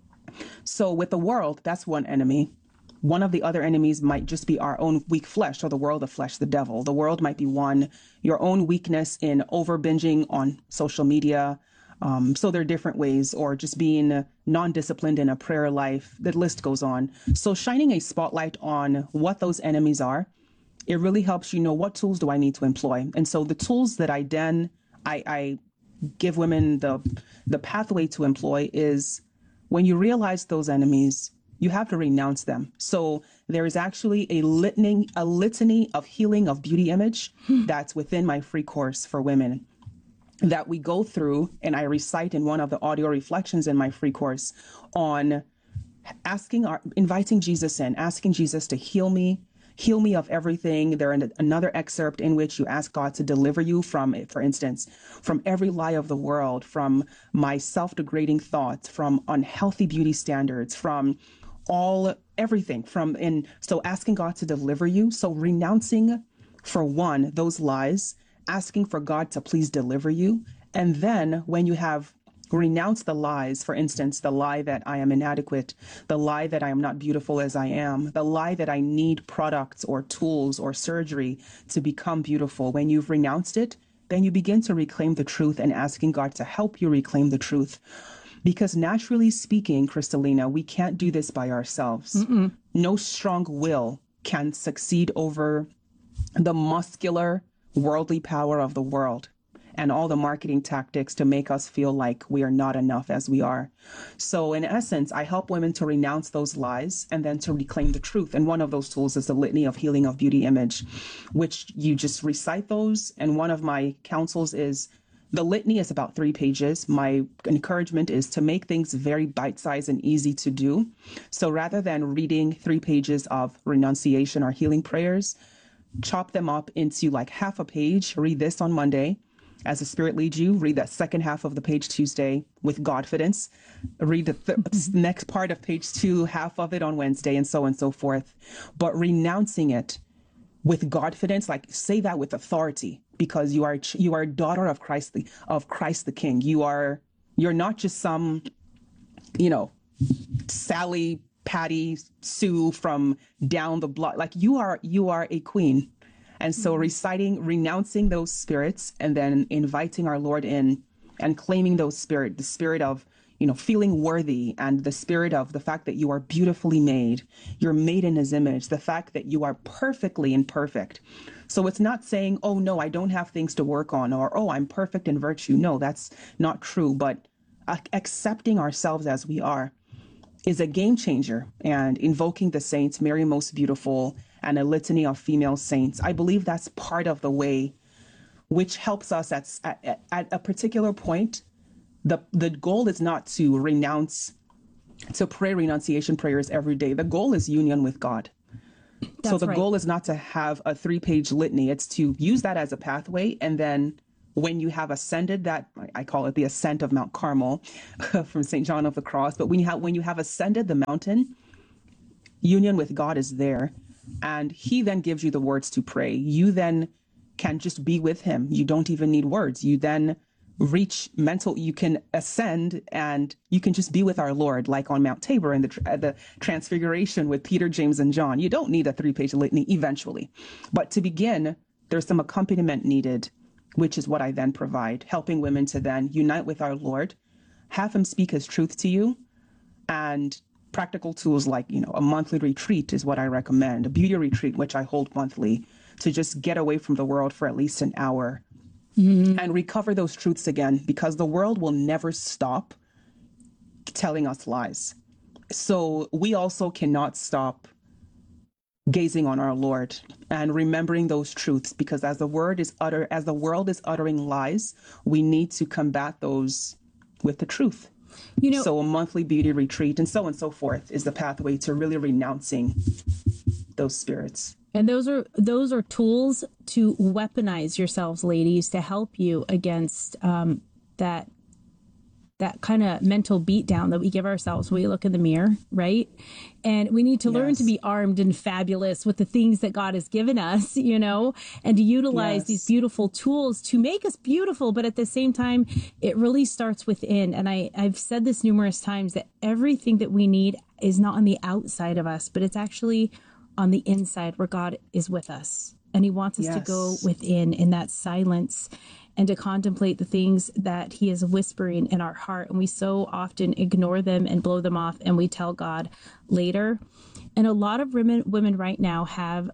So with the world, that's one enemy. One of the other enemies might just be our own weak flesh, or the world of flesh, the devil. The world might be one, your own weakness in over binging on social media. Um, so there are different ways, or just being non-disciplined in a prayer life. The list goes on. So shining a spotlight on what those enemies are, it really helps you know what tools do I need to employ. And so the tools that I then, I, I give women the, the pathway to employ is, when you realize those enemies, you have to renounce them. So there is actually a litany, a litany of healing of beauty image that's within my free course for women that we go through, and I recite in one of the audio reflections in my free course on asking, our, inviting Jesus in, asking Jesus to heal me, heal me of everything. There is another excerpt in which you ask God to deliver you from, for instance, from every lie of the world, from my self-degrading thoughts, from unhealthy beauty standards, from all, everything from, and so asking God to deliver you. So renouncing, for one, those lies, asking for God to please deliver you. And then when you have renounced the lies, for instance, the lie that I am inadequate, the lie that I am not beautiful as I am, the lie that I need products or tools or surgery to become beautiful, when you've renounced it, then you begin to reclaim the truth and asking God to help you reclaim the truth. Because naturally speaking, Kristalina, we can't do this by ourselves. Mm-mm. No strong will can succeed over the muscular, worldly power of the world and all the marketing tactics to make us feel like we are not enough as we are. So in essence, I help women to renounce those lies and then to reclaim the truth. And one of those tools is the litany of healing of beauty image, which you just recite those. And one of my counsels is, the litany is about three pages. My encouragement is to make things very bite-sized and easy to do. So rather than reading three pages of renunciation or healing prayers, chop them up into like half a page. Read this on Monday as the Spirit leads you. Read that second half of the page Tuesday with Godfidence. Read the th- next part of page two, half of it on Wednesday, and so on and so forth. But renouncing it with Godfidence, like say that with authority, because you are you are a daughter of Christ, the, of Christ the King. You are you're not just some, you know, Sally, Patty, Sue from down the block. Like you are you are a queen. And so reciting, renouncing those spirits, and then inviting our Lord in and claiming those spirit, the spirit of, you know, feeling worthy, and the spirit of the fact that you are beautifully made, you're made in his image, the fact that you are perfectly imperfect. So it's not saying, oh, no, I don't have things to work on, or, oh, I'm perfect in virtue. No, that's not true. But uh, accepting ourselves as we are is a game changer. And invoking the saints, Mary Most Beautiful, and a litany of female saints, I believe that's part of the way which helps us at, at, at a particular point. The, the goal is not to renounce, to pray renunciation prayers every day. The goal is union with God. That's so the right. goal is not to have a three-page litany. It's to use that as a pathway. And then when you have ascended that, I call it the ascent of Mount Carmel from Saint John of the Cross. But when you have, when you have ascended the mountain, union with God is there. And he then gives you the words to pray. You then can just be with him. You don't even need words. You then reach mental, you can ascend and you can just be with our Lord, like on Mount Tabor in the, the Transfiguration with Peter, James, and John. You don't need a three-page litany eventually. But to begin, there's some accompaniment needed, which is what I then provide, helping women to then unite with our Lord, have him speak his truth to you, and practical tools like, you know, a monthly retreat is what I recommend, a beauty retreat, which I hold monthly, to just get away from the world for at least an hour. Mm-hmm. And recover those truths again, because the world will never stop telling us lies. So we also cannot stop gazing on our Lord and remembering those truths, because as the word is utter, as the world is uttering lies, we need to combat those with the truth. You know, so a monthly beauty retreat and so on and so forth is the pathway to really renouncing those spirits. And those are those are tools to weaponize yourselves, ladies, to help you against um, that that kind of mental beatdown that we give ourselves when we look in the mirror, right? And we need to yes. learn to be armed and fabulous with the things that God has given us, you know, and to utilize yes. these beautiful tools to make us beautiful. But at the same time, it really starts within. And I, I've said this numerous times, that everything that we need is not on the outside of us, but it's actually on the inside, where God is with us. And he wants us yes. to go within in that silence and to contemplate the things that he is whispering in our heart. And we so often ignore them and blow them off, and we tell God later. And a lot of women, women right now have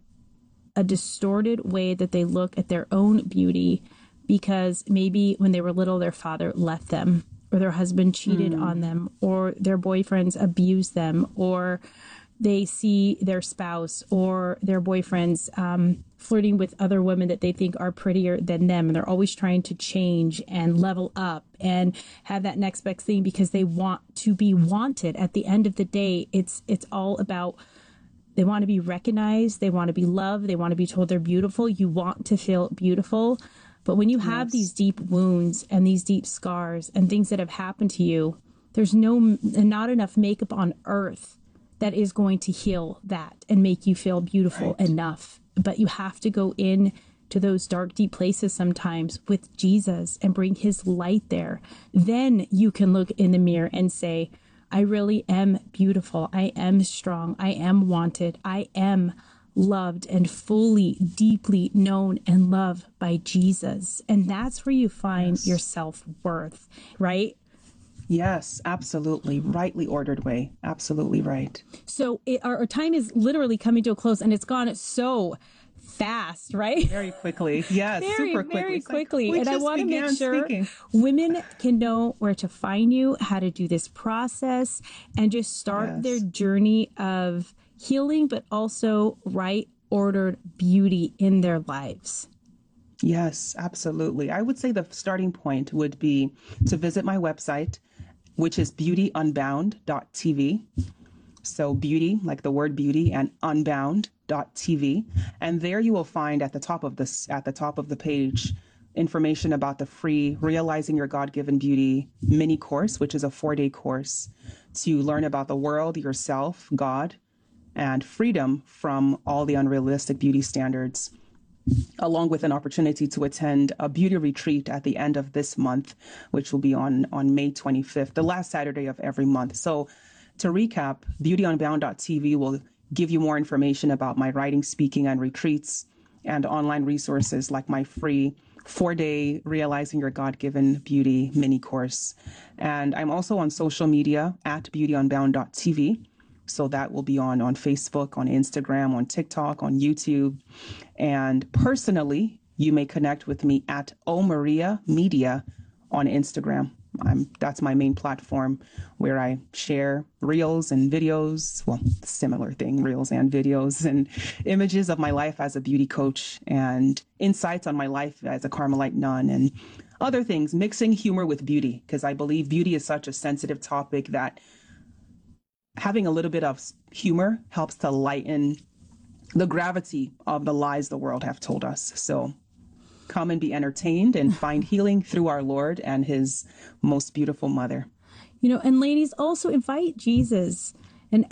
a distorted way that they look at their own beauty, because maybe when they were little, their father left them, or their husband cheated mm. on them, or their boyfriends abused them, or they see their spouse or their boyfriends um, flirting with other women that they think are prettier than them. And they're always trying to change and level up and have that next best thing, because they want to be wanted. At the end of the day, it's it's all about, they want to be recognized. They want to be loved. They want to be told they're beautiful. You want to feel beautiful. But when you have yes. these deep wounds and these deep scars and things that have happened to you, there's no not enough makeup on earth that is going to heal that and make you feel beautiful right. enough. But you have to go in to those dark, deep places sometimes with Jesus and bring his light there. Then you can look in the mirror and say, I really am beautiful. I am strong. I am wanted. I am loved and fully, deeply known and loved by Jesus. And that's where you find yes. your self-worth, right? Yes, absolutely. Rightly ordered way. Absolutely right. So it, our, our time is literally coming to a close, and it's gone so fast, right? Very quickly. Yes, very, super quickly. Very quickly. Like, and I want to make sure speaking. women can know where to find you, how to do this process, and just start yes. their journey of healing, but also right ordered beauty in their lives. Yes, absolutely. I would say the starting point would be to visit my website, which is beauty unbound dot t v. So beauty, like the word beauty, and unbound dot t v. And there you will find at the top of this, at the top of the page, information about the free Realizing Your God-Given Beauty mini course, which is a four-day course to learn about the world, yourself, God, and freedom from all the unrealistic beauty standards, along with an opportunity to attend a beauty retreat at the end of this month, which will be on, on May twenty-fifth, the last Saturday of every month. So to recap, beauty unbound dot t v will give you more information about my writing, speaking, and retreats, and online resources like my free four-day Realizing Your God-Given Beauty mini course. And I'm also on social media at beauty unbound dot t v. So that will be on, on Facebook, on Instagram, on TikTok, on YouTube. And personally, you may connect with me at O Maria Media on Instagram. I'm, that's my main platform where I share reels and videos, well, similar thing, reels and videos and images of my life as a beauty coach and insights on my life as a Carmelite nun and other things, mixing humor with beauty, because I believe beauty is such a sensitive topic that having a little bit of humor helps to lighten the gravity of the lies the world have told us. So come and be entertained and find healing through our Lord and his most beautiful mother. You know, and ladies, also invite Jesus